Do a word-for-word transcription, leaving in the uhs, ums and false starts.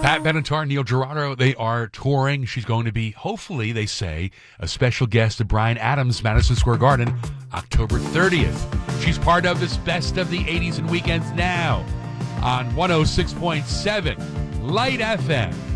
Pat Benatar, Neil Girardo, they are touring. She's going to be, hopefully, they say, a special guest at Bryan Adams, Madison Square Garden, October thirtieth. She's part of this Best of the eighties and Weekends now on one oh six point seven Light F M.